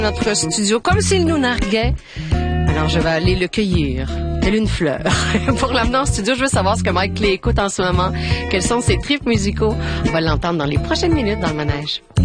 Notre studio, comme s'il nous narguait. Alors, je vais aller le cueillir, telle une fleur. Pour l'amener en studio, je veux savoir ce que Mike Clé écoute en ce moment. Quels sont ses trips musicaux? On va l'entendre dans les prochaines minutes dans le manège.